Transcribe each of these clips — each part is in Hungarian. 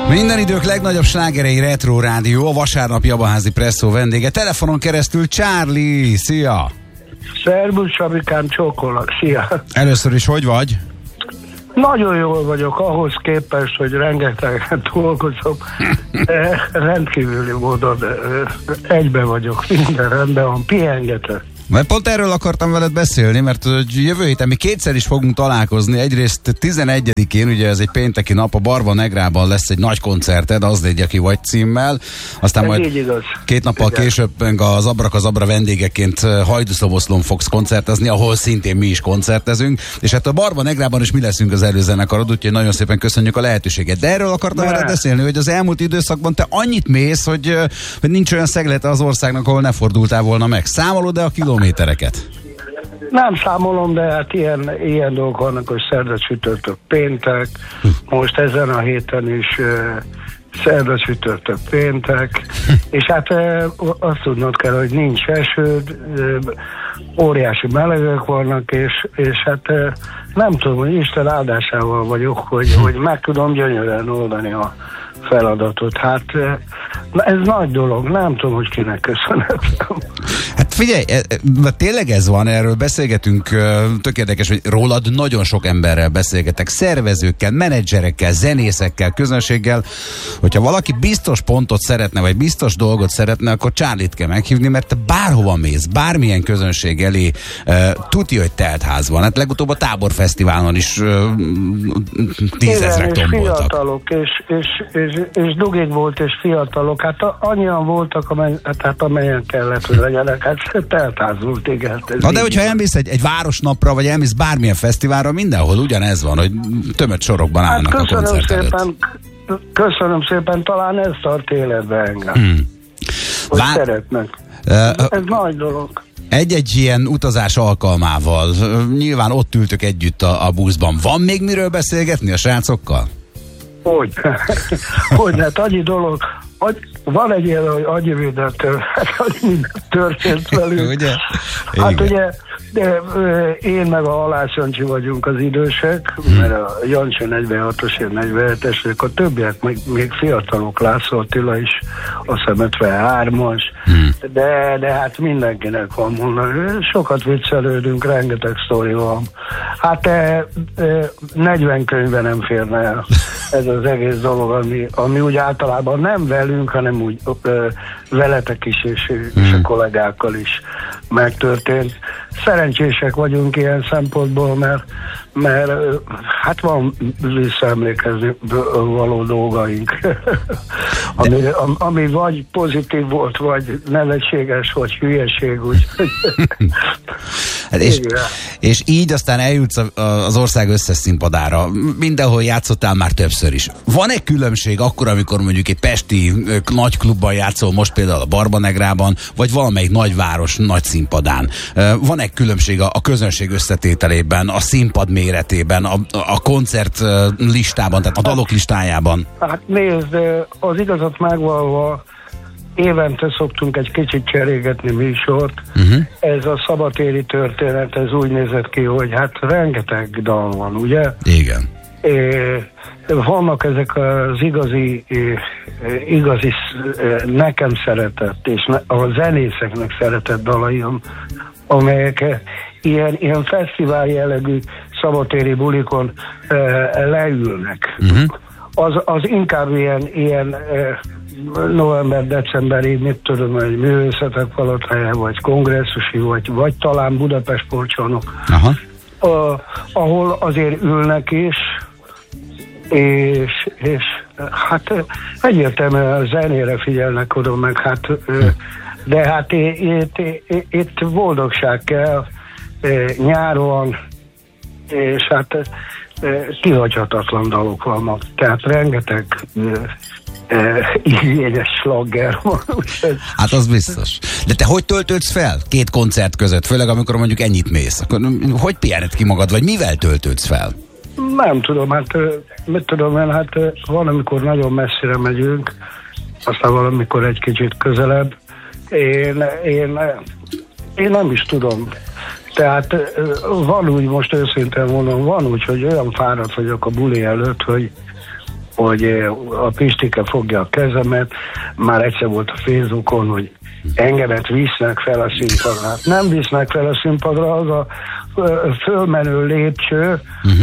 Minden idők legnagyobb slágerei Retro Rádió, a vasárnapi Abaházi Presszó vendége. Telefonon keresztül Charlie, szia! Szervusz, Sabikám, csókolak, szia! Először is hogy vagy? Nagyon jól vagyok, ahhoz képest, hogy rengeteget dolgozom, rendkívüli módon egybe vagyok, minden rendben van, pihengetek. Mert pont erről akartam veled beszélni, mert jövő héten mi kétszer is fogunk találkozni. Egyrészt 11-én, ugye ez egy pénteki nap, a Barba Negrában lesz egy nagy koncerted, Az légy, aki vagy címmel. Aztán ez majd 2 nappal később az Abrakazabra vendégeként Hajdúszoboszlón fogsz koncertezni, ahol szintén mi is koncertezünk. És hát a Barba Negrában is mi leszünk az előzenekarod, úgyhogy nagyon szépen köszönjük a lehetőséget. De erről akartam veled beszélni, hogy az elmúlt időszakban te annyit mész, hogy nincs olyan szeglete az országnak, ahol ne fordultál volna meg. Számolod-e a kilométereket? Nem számolom, de hát ilyen dolgok vannak, hogy szerda, csütörtök, péntek. Most ezen a héten is szerda, csütörtök, péntek. És hát azt tudnod kell, hogy nincs eső, óriási melegek vannak, és hát nem tudom, hogy Isten áldásával vagyok, hogy meg tudom gyönyörűen oldani a feladatot. Hát ez nagy dolog, nem tudom, hogy kinek köszönhetem. Hát figyelj, tényleg ez van, erről beszélgetünk, tök érdekes, hogy rólad nagyon sok emberrel beszélgetek, szervezőkkel, menedzserekkel, zenészekkel, közönséggel, hogyha valaki biztos pontot szeretne, vagy biztos dolgot szeretne, akkor Charlie-t kell meghívni, mert te bárhova mész, bármilyen közönség elé, tuti, hogy telt ház van. Hát legutóbb a Táborfesztiválon is 10 000-ek tomboltak. Fiatalok, és dugig volt, és fiatalok, hát annyian voltak, amelyen kellett, hogy legyenek, hát teltházult, igen. Na de hogyha elmész egy városnapra, vagy elmész bármilyen fesztiválra, mindenhol ugyanez van, hogy tömött sorokban állnak a koncert előtt. Köszönöm szépen, talán ez tart életbe engem. Hogy szeretnek. Ez nagy dolog. Egy-egy ilyen utazás alkalmával, nyilván ott ültök együtt a buszban. Van még miről beszélgetni a srácokkal? Hogy hát annyi dolog, van egy ilyen, hogy annyi minden történt velünk. Ugye? Hát ugye, én meg a Halász Jancsi vagyunk az idősek, mert a Jancsi 46-os, én 47-es, a többiek még fiatalok, László Attila is, azt hiszem 53-as, de hát mindenkinek van mondani. Sokat viccelődünk, rengeteg sztori van. Hát 40 könyvben nem férne el ez az egész dolog, ami úgy általában nem velünk, hanem úgy veletek is, és a kollégákkal is megtörtént. Szerencsések vagyunk ilyen szempontból, mert hát van visszaemlékezni való dolgaink, ami vagy pozitív volt, vagy nevetséges, vagy hülyeség, úgyhogy... Hát és így aztán eljutsz az ország összes színpadára. Mindenhol játszottál már többször is. Van-e különbség akkor, amikor mondjuk egy pesti nagy klubban játszol, most például a Barba Negrában, vagy valamelyik nagyváros nagy színpadán? Van-e különbség a közönség összetételében, a színpad méretében, a koncert listában, tehát a dalok listájában? Hát nézd, az igazat megvalva, évente szoktunk egy kicsit cserégetni műsort. Ez a szabadtéri történet, ez úgy nézett ki, hogy hát rengeteg dal van, ugye? Igen. Vannak ezek az igazi nekem szeretett, és a zenészeknek szeretett dalaim, amelyek ilyen fesztivál jellegű szabadtéri bulikon leülnek. Az inkább ilyen november-decemberi, mit tudom, egy művészetek palotáján, vagy kongresszusi, vagy talán Budapest Sportcsarnok, ahol azért ülnek is, és hát egyértelműen a zenére figyelnek oda, meg hát, de hát itt boldogság kell nyáron, és hát kihagyhatatlan dalok vannak, tehát rengeteg igényes slagger van. Hát az biztos. De te hogy töltődsz fel 2 koncert között, főleg amikor mondjuk ennyit mész? Akkor hogy pihened ki magad, vagy mivel töltődsz fel? Nem tudom, hát mit tudom én, hát van, amikor nagyon messzire megyünk, aztán valamikor egy kicsit közelebb. Én nem is tudom. Tehát van úgy, most őszintén mondom, van úgy, hogy olyan fáradt vagyok a buli előtt, a Pistike fogja a kezemet, már egyszer volt a Facebookon, hogy engemet visznek fel a színpadra. Nem visznek fel a színpadra, az a fölmenő lépcső,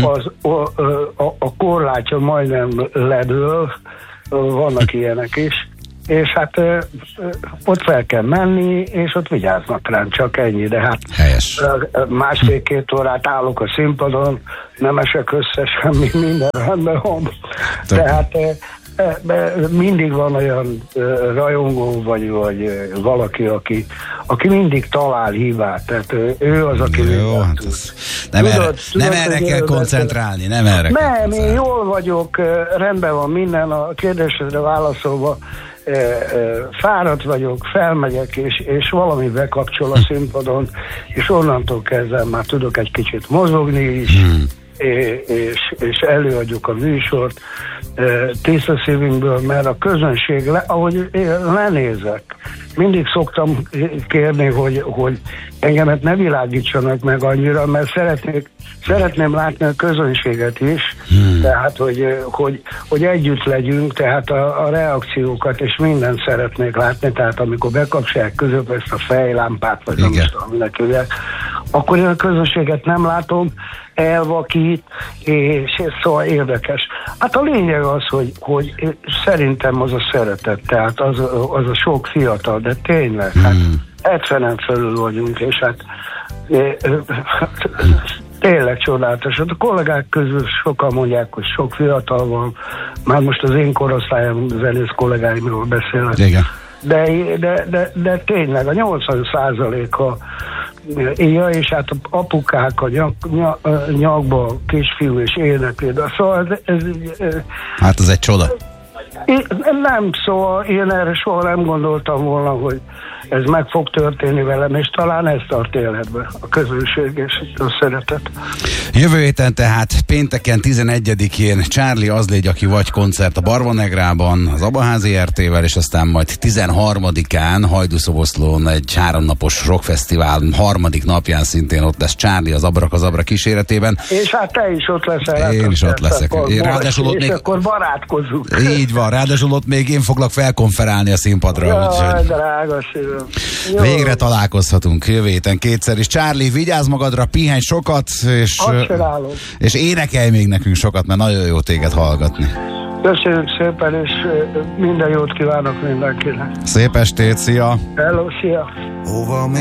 a korlátja majdnem ledől, vannak ilyenek is, és hát ott fel kell menni, és ott vigyáznak rám, csak ennyi, de hát helyes. Másfél-két órát állok a színpadon, nem esek össze semmi, minden rendben van. Tehát mindig van olyan rajongó, vagy valaki, aki mindig talál hibát, tehát ő az, aki... Jó, hát nem erre kell koncentrálni, nem erre kell koncentrálni. Én jól vagyok, rendben van minden, a kérdésedre válaszolva, fáradt vagyok, felmegyek, és valami bekapcsol a színpadon, és onnantól kezdve már tudok egy kicsit mozogni is, és előadjuk a műsort tiszta szívünkből, mert a közönség, ahogy lenézek, mindig szoktam kérni, hogy engemet ne világítsanak meg annyira, mert szeretném látni a közönséget is, tehát, hogy együtt legyünk, tehát a reakciókat és mindent szeretnék látni, tehát amikor bekapcsolják között ezt a fejlámpát, vagy nem is tudom, minek hívják, akkor én a közönséget nem látom, elvakít, és szóval érdekes. Hát a lényeg az, hogy szerintem az a szeretet, tehát az a sok fiatal, de tényleg, hát 70-en fölül vagyunk, és hát tényleg csodálatos. A kollégák közül sokan mondják, hogy sok fiatal van, már most az én korosztályom, zenész kollégáimról beszélek. Igen. De tényleg a 80%-a és hát apukák a nyakba, kisfiú és énekli. Szóval hát ez egy csoda. Nem, szóval én erre soha nem gondoltam volna, hogy ez meg fog történni velem, és talán ez tart életben, a közönség és a szeretet. Jövő héten tehát pénteken 11-én Charlie az légy, aki vagy koncert a Barvanegrában, az Abaházi RT-vel, és aztán majd 13-án Hajdúszoboszlón egy 3 napos rockfesztivál harmadik napján szintén ott lesz Charlie az Abrakazabra kíséretében. És hát te is ott leszel. Én is ott leszek. Ráadásul ott még... akkor barátkozzunk. Így van, ráadásul ott még én foglak felkonferálni a színpadra. Jaj, drága szívem. Végre találkozhatunk jövő héten kétszer is. Charlie, vigyázz magadra, pihenj sokat, és énekelj még nekünk sokat, mert nagyon jó téged hallgatni. Köszönjük szépen, és minden jót kívánok mindenkinek. Szép estét, szia! Hello, szia!